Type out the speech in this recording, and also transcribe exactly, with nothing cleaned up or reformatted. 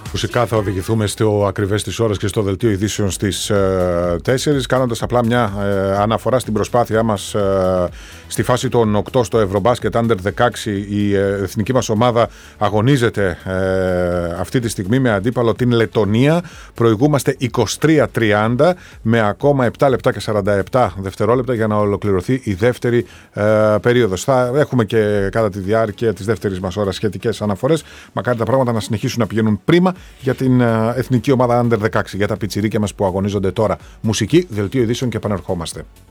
Φυσικά θα οδηγηθούμε στο ακριβές της ώρας και στο δελτίο ειδήσεων στις ε, τέσσερις, κάνοντας απλά μια ε, αναφορά στην προσπάθειά μας ε, στη φάση των οκτώ στο Ευρωμπάσκετ Under δεκαέξι. Η ε, εθνική μας ομάδα αγωνίζεται ε, αυτή τη στιγμή με αντίπαλο την Λετονία. Προηγούμαστε είκοσι τρία τριάντα με ακόμα επτά λεπτά και σαράντα επτά δευτερόλεπτα για να ολοκληρωθεί η δεύτερη ε, περίοδος. Θα έχουμε και κατά τη διάρκεια της δεύτερης μας ώρας σχετικές αναφορές. Μακάρι τα πράγματα να συνεχίσουν να πηγαίνουν πρίμα για την εθνική ομάδα Under δεκαέξι, για τα πιτσιρίκια μας που αγωνίζονται τώρα. Μουσική, δελτίο ειδήσεων και επανερχόμαστε.